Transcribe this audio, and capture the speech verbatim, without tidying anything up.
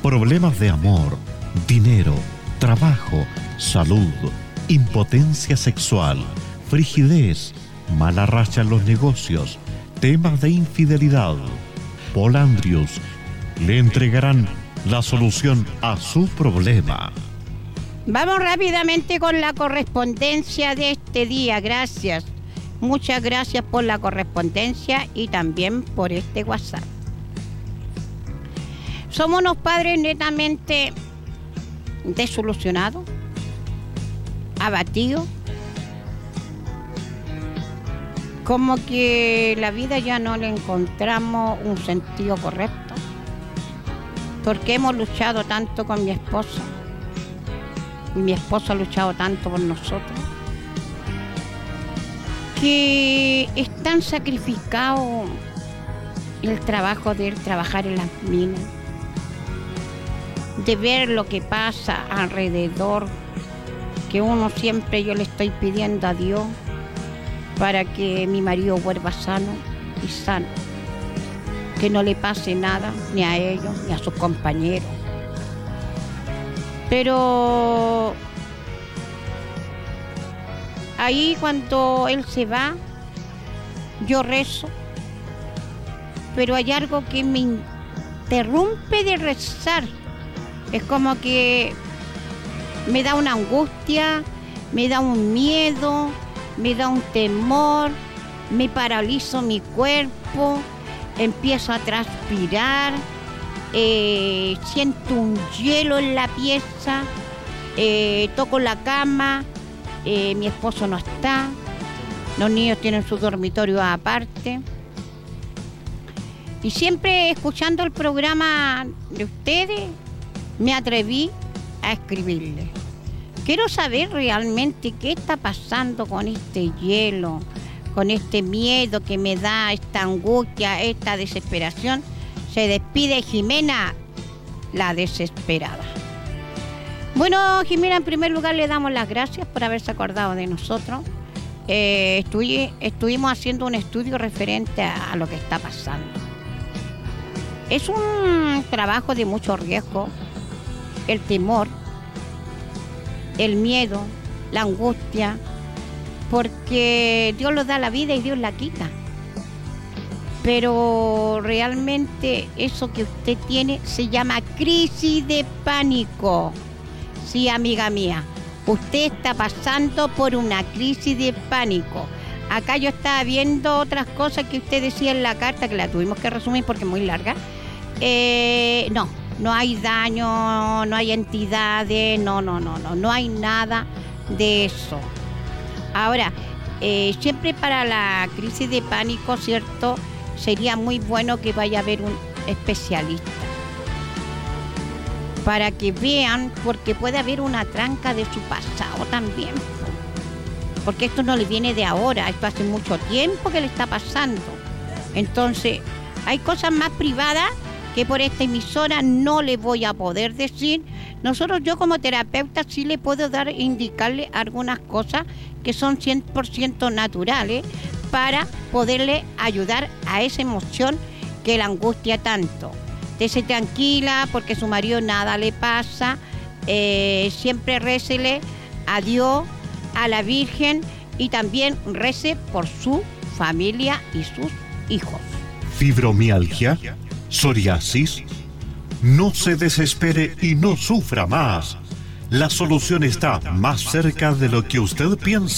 problemas de amor, dinero, trabajo, salud, impotencia sexual, frigidez, mala racha en los negocios, temas de infidelidad. Polandrius le entregarán la solución a su problema. Vamos rápidamente con la correspondencia de este día. Gracias. Muchas gracias por la correspondencia y también por este WhatsApp. Somos unos padres netamente desolucionados, abatidos, como que la vida ya no le encontramos un sentido correcto, porque hemos luchado tanto con mi esposo, mi esposo ha luchado tanto por nosotros, que es tan sacrificado el trabajo de él, trabajar en las minas, de ver lo que pasa alrededor, que uno siempre yo le estoy pidiendo a Dios para que mi marido vuelva sano y sano, que no le pase nada ni a ellos ni a sus compañeros. Pero ahí cuando él se va, yo rezo, pero hay algo que me interrumpe de rezar. Es como que me da una angustia, me da un miedo, me da un temor, me paralizo mi cuerpo, empiezo a transpirar, eh, siento un hielo en la pieza, eh, toco la cama, eh, mi esposo no está, los niños tienen su dormitorio aparte. Y siempre escuchando el programa de ustedes, me atreví a escribirle. Quiero saber realmente qué está pasando con este hielo, con este miedo que me da, esta angustia, esta desesperación. Se despide Jimena, la desesperada. Bueno, Jimena, en primer lugar le damos las gracias por haberse acordado de nosotros. Eh, estuvi, estuvimos haciendo un estudio referente a, a lo que está pasando. Es un trabajo de mucho riesgo. El temor, el miedo, la angustia, porque Dios nos da la vida y Dios la quita. Pero realmente eso que usted tiene se llama crisis de pánico. Sí, amiga mía, usted está pasando por una crisis de pánico. Acá yo estaba viendo otras cosas que usted decía en la carta, que la tuvimos que resumir porque es muy larga. Eh, no. No hay daño, no hay entidades, no, no, no, no, no hay nada de eso. Ahora, eh, siempre para la crisis de pánico, ¿cierto? Sería muy bueno que vaya a haber un especialista para que vean, porque puede haber una tranca de su pasado también. Porque esto no le viene de ahora, esto hace mucho tiempo que le está pasando. Entonces, hay cosas más privadas que por esta emisora no le voy a poder decir. Nosotros, yo como terapeuta, sí le puedo dar, indicarle algunas cosas que son cien por ciento naturales para poderle ayudar a esa emoción que la angustia tanto. Estése tranquila porque su marido nada le pasa, eh, siempre récele a Dios, a la Virgen y también rece por su familia y sus hijos. Fibromialgia, psoriasis. No se desespere y no sufra más. La solución está más cerca de lo que usted piensa.